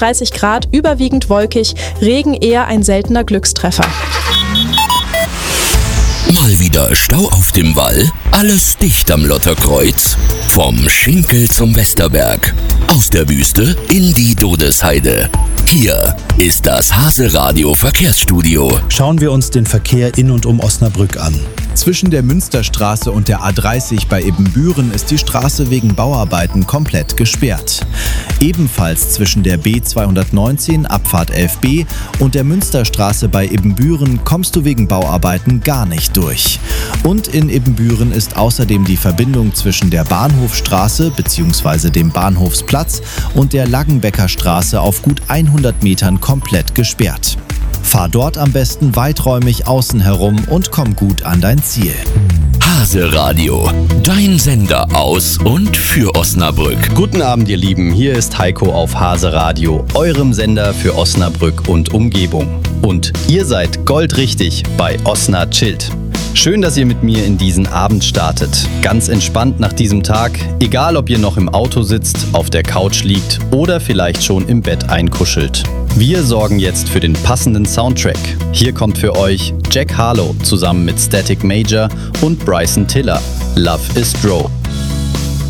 30 Grad, überwiegend wolkig, Regen eher ein seltener Glückstreffer. Mal wieder Stau auf dem Wall, alles dicht am Lotterkreuz. Vom Schinkel zum Westerberg, aus der Wüste in die Dodesheide. Hier ist das Hase-Radio Verkehrsstudio. Schauen wir uns den Verkehr in und um Osnabrück an. Zwischen der Münsterstraße und der A30 bei Ibbenbüren ist die Straße wegen Bauarbeiten komplett gesperrt. Ebenfalls zwischen der B219 Abfahrt 11b und der Münsterstraße bei Ibbenbüren kommst du wegen Bauarbeiten gar nicht durch. Und in Ibbenbüren ist außerdem die Verbindung zwischen der Bahnhofstraße bzw. dem Bahnhofsplatz und der Laggenbecker Straße auf gut 100 Metern komplett gesperrt. Fahr dort am besten weiträumig außen herum und komm gut an dein Ziel. Hase-Radio, dein Sender aus und für Osnabrück. Guten Abend, ihr Lieben. Hier ist Heiko auf Hase-Radio, eurem Sender für Osnabrück und Umgebung. Und ihr seid goldrichtig bei Osna Chillt. Schön, dass ihr mit mir in diesen Abend startet. Ganz entspannt nach diesem Tag, egal ob ihr noch im Auto sitzt, auf der Couch liegt oder vielleicht schon im Bett einkuschelt. Wir sorgen jetzt für den passenden Soundtrack. Hier kommt für euch Jack Harlow zusammen mit Static Major und Bryson Tiller. Love is Draw.